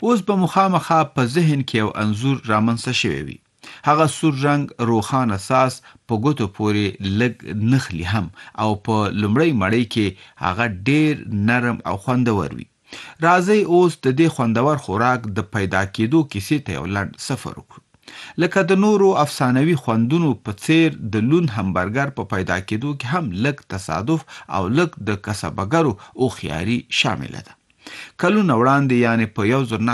اوس به مخامخه په ذهن کې یو انځور رامنځته شوی وي. هغه سور رنګ روښانه ساس په ګوتو پورې لږ نخلي هم او په لومړۍ مړۍ کې هغه ډیر نرم او خوندور وي. راځئ اوس د دې خوندور خوراک د پیدا کېدو کیسې ته یو لنډ سفر وکړو. لکه د نورو افسانوي خوندونو په څیر د لون همبرګر په پیدا کېدو کې هم لږ تصادف او لږ د کسبګرو هوښیاري شامله ده. کلونه وړاندې یعنی په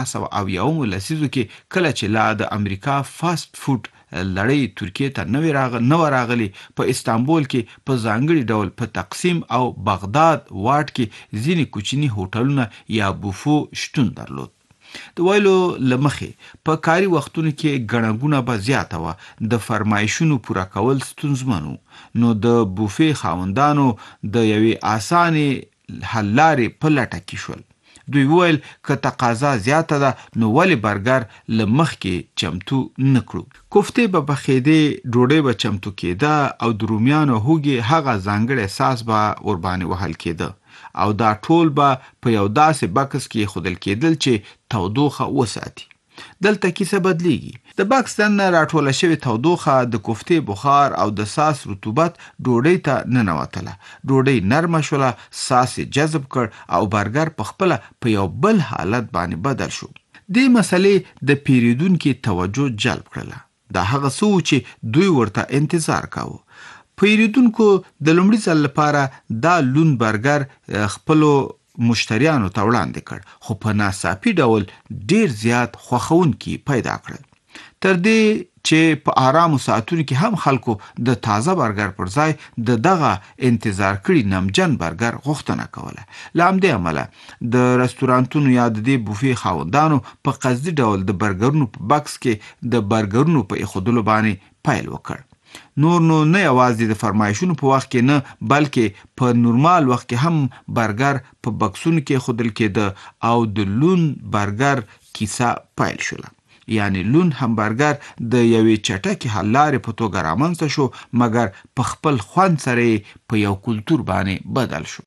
1990 لسیزو کې کله چې لا د امریکا فاست فود لړۍ ترکیې ته نه راغلی، په استانبول کې په ځانګړي ډول په تقسیم او بغداد واټ کې ځینې کوچني هوټلونه یا بوفو شتون درلود. د ویلو لمخې په کاري وختونو کې ګڼه به زیاته وه، د فرمایشونو پوره کول ستونزمن وو، نو د بوفې خاوندانو د یوې اسانې حل لارې په لټه کې شول. دوی وویل که تقاضا زیاته ده نو ولې برګر له مخکې چمتو نه کړو. کوفتې به پخېدې، ډوډۍ به چمتو کېده او د رومیانو هوګې هغه ځانګړی ساس به ورباندې وهل کېده او دا ټول به په یو داسې بکس کې ایښودل کېدل چې تودوخه وساتي. دلته کیسه بدلیږي. د بکس دننه راټوله شوې تودوخه د کوفتې بخار او د ساس رطوبت ډوډۍ ته ننوتله. ډوډۍ نرمه شوله، ساس یې جذب کړ او برګر په خپله په یو بل حالت باندې بدل شو. دې مسئلې د پیرودونکو توجه جلب کړله. دا هغه څه و چې دوی ورته انتظار کاوه. پیرودونکو د لومړي ځل لپاره دا لون برګر خپلو مشتریانو ته وړاندې کړ، خو په ناڅاپي ډول ډیر زیات خوښونکي پیدا کړل. تر دې چې په آرامو ساعتونو کې هم خلکو د تازه برګر پر ځای د دغه انتظار کړي نمجن برګر غوښتنه کوله. له همدې امله د رستورانتونو یا د دې بوفې خاوندانو په قصدي ډول د برګرونو په بکس کې د برګرونو په ایښودلو باندې پیل وکړ. نور نو نه یوازې د فرمایشونو په وخت کې نه، بلکې په نورمال وخت کې هم برګر په بکسونو کې ایښودل کېده او د لون برګر کیسه پیل شوله. یعنی لون همبرګر د یوې چټکې حل لارې په توګه رامنځته شو، مګر په خپل خوند سره په یو کلتور باندې بدل شو.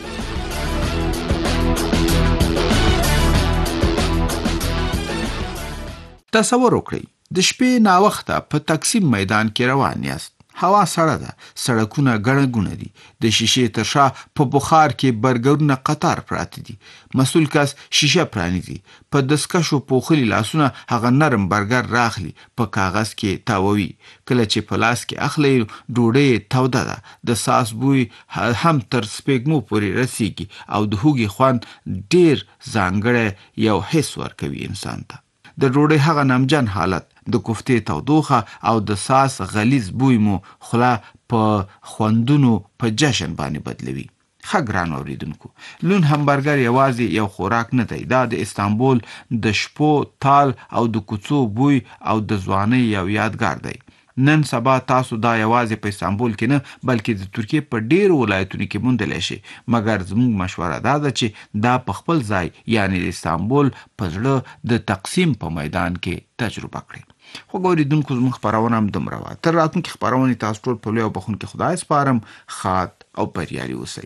تصور وکړئ د شپې ناوخته په تقسیم میدان کې روان یاست. هوا سړه ده، سړکونه ګڼه ګوڼه دي، د شیشې تر شا په بخار کې برګرونه قطار پراته دي. مسؤل کس شیشه پرانیزي، په دستکشو پوښلي لاسونه هغه نرم برګر راخلي، په کاغذ کې تاووي. کله چې په لاس کې اخلي ډوډۍ توده ده، د ساس بوی هم تر سپېږمو پورې رسیږي او د هوګې خوند ډیر ځانګړی یو حس ورکوي انسان ته. د ډوډۍ هغه نمجن حالت، د کوفتې تودوخه او د ساس غلیظ بوی مو خوله په خوندونو په جشن باندې بدلوي. ښه ګران اوریدونکو، لون همبرګر یوازې یو خوراک نه دی، دا د استانبول د شپو تال او د کوڅو بوی او د ځوانۍ یو یادګار دی. نن سبا تاسو دا یوازې په استانبول کې نه، بلکې د ترکیې په ډیرو ولایتونو کې موندلی شي. مګر زموږ مشوره دا ده چې دا په خپل ځای یعنی د استانبول په زړه د تقسیم په میدان کې تجربه کړئ. خو اوریدونکو، زموږ خپرونه هم دومره وه. تر راتلونکي خپرونې تاسو ټول په لوی او بخښونکي خدای سپارم. ښاد او بریالي اوسئ.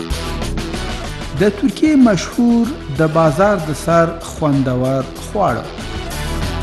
د ترکیې مشهور د بازار د سر خوندور خواړه